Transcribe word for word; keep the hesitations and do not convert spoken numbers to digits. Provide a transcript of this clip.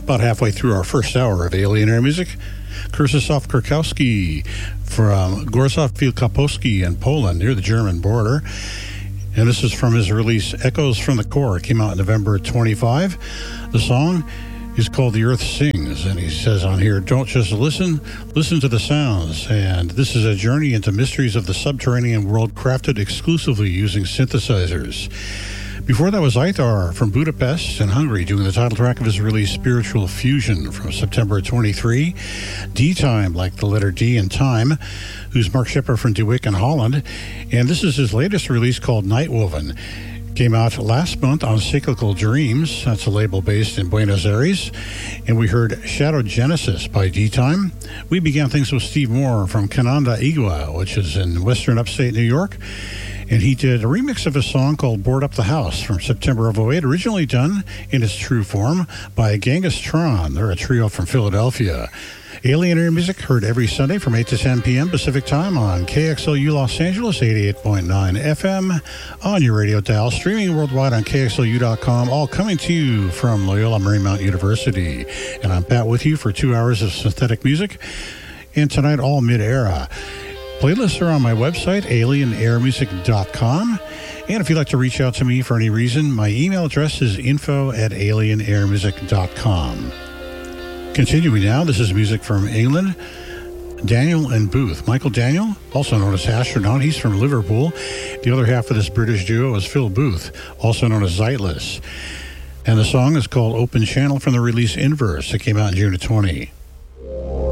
About halfway through our first hour of Alien Air Music, Krzysztof Kurkowski from Gorzów Wielkopolski in Poland, near the German border. And this is from his release, Echoes from the Core. It came out November twenty-fifth. The song is called The Earth Sings, and he says on here, don't just listen, listen to the sounds. And this is a journey into mysteries of the subterranean world crafted exclusively using synthesizers. Before that was Ithar from Budapest in Hungary, doing the title track of his release Spiritual Fusion from September twenty-third. D-Time, like the letter D in time, who's Mark Shepard from De Wick in Holland. And this is his latest release called Nightwoven. Came out last month on Cyclical Dreams. That's a label based in Buenos Aires. And we heard Shadow Genesis by D-Time. We began things with Steve Moore from Cananda Igua, which is in western upstate New York. And he did a remix of a song called Board Up the House from September of oh eight, originally done in its true form by Genghis Tron. They're a trio from Philadelphia. Alien Air Music heard every Sunday from eight to ten p.m. Pacific Time on K X L U Los Angeles, eighty-eight point nine F M on your radio dial, streaming worldwide on K X L U dot com, all coming to you from Loyola Marymount University. And I'm Pat with you for two hours of synthetic music, and tonight all mid-era. Playlists are on my website, alien air music dot com. And if you'd like to reach out to me for any reason, my email address is info at alien air music dot com. Continuing now, this is music from England. Daniel and Booth. Michael Daniel, also known as Astronaut, he's from Liverpool. The other half of this British duo is Phil Booth, also known as Zeitless. And the song is called Open Channel from the release Inverse. It came out in June of twenty.